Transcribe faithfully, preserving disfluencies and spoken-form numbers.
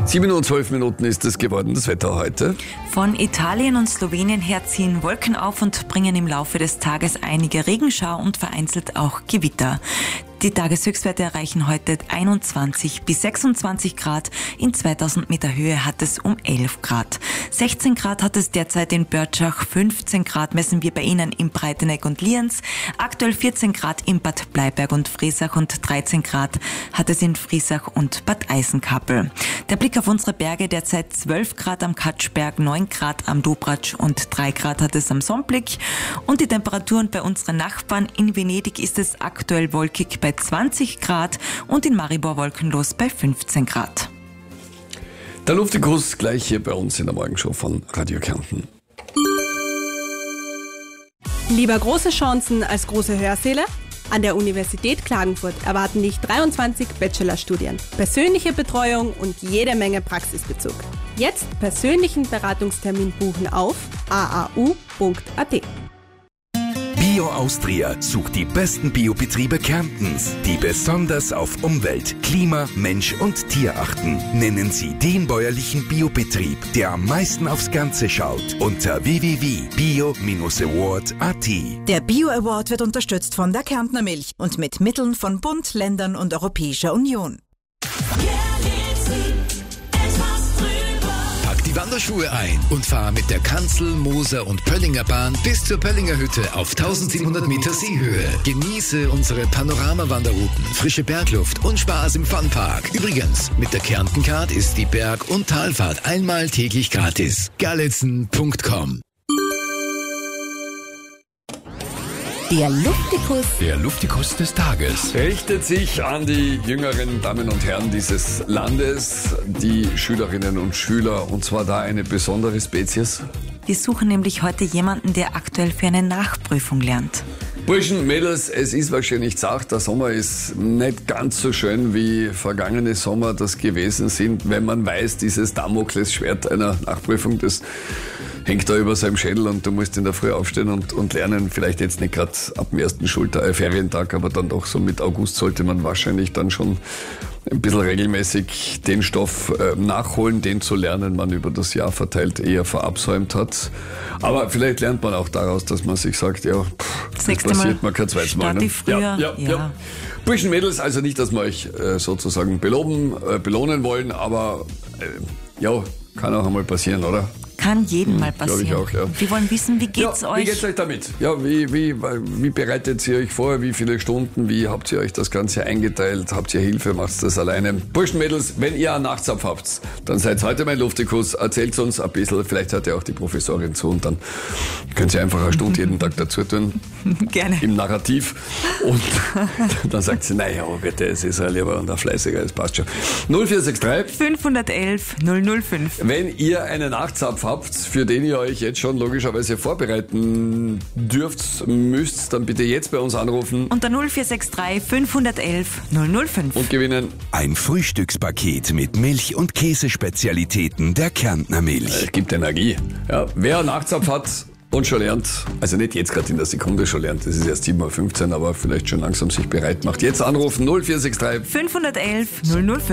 sieben Uhr und zwölf Minuten ist es geworden, das Wetter heute. Von Italien und Slowenien her ziehen Wolken auf und bringen im Laufe des Tages einige Regenschauer und vereinzelt auch Gewitter. Die Tageshöchstwerte erreichen heute einundzwanzig bis sechsundzwanzig Grad. In zweitausend Meter Höhe hat es um elf Grad. sechzehn Grad hat es derzeit in Börtschach, fünfzehn Grad messen wir bei Ihnen in Breiteneck und Lienz, aktuell vierzehn Grad in Bad Bleiberg und Friesach und dreizehn Grad hat es in Friesach und Bad Eisenkappel. Der Blick auf unsere Berge, derzeit zwölf Grad am Katschberg, neun Grad am Dobratsch und drei Grad hat es am Sommblick. Und die Temperaturen bei unseren Nachbarn, in Venedig ist es aktuell wolkig bei zwanzig Grad und in Maribor wolkenlos bei fünfzehn Grad. Der Luftikus gleich hier bei uns in der Morgenshow von Radio Kärnten. Lieber große Chancen als große Hörsäle? An der Universität Klagenfurt erwarten dich dreiundzwanzig Bachelorstudien, persönliche Betreuung und jede Menge Praxisbezug. Jetzt persönlichen Beratungstermin buchen auf a a u punkt a t. Bio Austria sucht die besten Biobetriebe Kärntens, die besonders auf Umwelt, Klima, Mensch und Tier achten. Nennen Sie den bäuerlichen Biobetrieb, der am meisten aufs Ganze schaut, unter w w w punkt bio award punkt a t. Der Bio Award wird unterstützt von der Kärntner Milch und mit Mitteln von Bund, Ländern und Europäischer Union. Die Wanderschuhe ein und fahr mit der Kanzel-, Moser- und Pöllinger Bahn bis zur Pöllinger Hütte auf tausendsiebenhundert Meter Seehöhe. Genieße unsere Panorama-Wanderrouten, frische Bergluft und Spaß im Funpark. Übrigens, mit der Kärnten-Card ist die Berg- und Talfahrt einmal täglich gratis. Galitzen punkt com. Der Luftikus. Der Luftikus des Tages. Richtet sich an die jüngeren Damen und Herren dieses Landes, die Schülerinnen und Schüler, und zwar da eine besondere Spezies. Wir suchen nämlich heute jemanden, der aktuell für eine Nachprüfung lernt. Burschen, Mädels, es ist wahrscheinlich gesagt, der Sommer ist nicht ganz so schön wie vergangene Sommer das gewesen sind, wenn man weiß, dieses Damoklesschwert einer Nachprüfung, das hängt da über seinem Schädel und du musst in der Früh aufstehen und, und lernen. Vielleicht jetzt nicht gerade ab dem ersten Schultag, äh, Ferientag, aber dann doch so mit August sollte man wahrscheinlich dann schon ein bisschen regelmäßig den Stoff äh, nachholen, den zu lernen, man über das Jahr verteilt eher verabsäumt hat. Aber vielleicht lernt man auch daraus, dass man sich sagt, ja, pff, das, das passiert mir kein zweites Mal. Ne? Früher. Ja, ja, ja. ja. Burschen, Mädels, also nicht, dass wir euch äh, sozusagen beloben, äh, belohnen wollen, aber äh, ja, kann auch einmal passieren, oder? Kann jedem mal passieren. Glaube ich auch, ja. Wir wollen wissen, wie geht's ja, euch? Wie geht's euch damit? Ja, wie, wie, wie bereitet ihr euch vor? Wie viele Stunden? Wie habt ihr euch das Ganze eingeteilt? Habt ihr Hilfe? Macht das alleine? Burschen, Mädels, wenn ihr einen Nachtzapf habt, dann seid heute mein Luftikus. Erzählt uns ein bisschen. Vielleicht hört ja auch die Professorin zu und dann könnt ihr einfach eine Stunde jeden Tag dazu tun. Gerne. Im Narrativ. Und dann sagt sie, naja, bitte, es ist ein lieber und ein fleißiger, es passt schon. null vier sechs drei fünfhundertelf null null fünf. Wenn ihr einen Nachtzapf habt, für den ihr euch jetzt schon logischerweise vorbereiten dürft, müsst, dann bitte jetzt bei uns anrufen. Unter null vier sechs drei fünfhundertelf null null fünf. Und gewinnen ein Frühstückspaket mit Milch- und Käsespezialitäten der Kärntner Milch. Es gibt Energie. Ja, wer einen Nachtzapf hat und schon lernt, also nicht jetzt gerade in der Sekunde schon lernt, das ist erst sieben Uhr fünfzehn, aber vielleicht schon langsam sich bereit macht. Jetzt anrufen null vier sechs drei fünfhundertelf null null fünf.